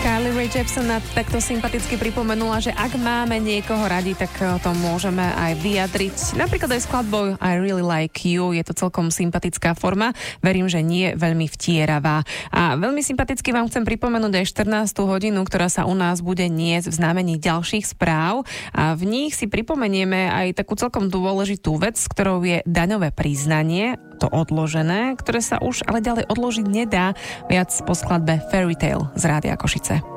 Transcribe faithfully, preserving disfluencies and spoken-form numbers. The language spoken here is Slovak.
Carly Rae Jepsen takto sympaticky pripomenula, že ak máme niekoho radi, tak to môžeme aj vyjadriť. Napríklad aj skladbou I Really Like You, je to celkom sympatická forma, verím, že nie veľmi vtieravá. A veľmi sympaticky vám chcem pripomenúť aj štrnástu hodinu, ktorá sa u nás bude niesť v znamení ďalších správ a v nich si pripomenieme aj takú celkom dôležitú vec, ktorou je daňové priznanie, to odložené, ktoré sa už ale ďalej odložiť nedá, viac po skladbe Fairy Tale z Rádia Košice.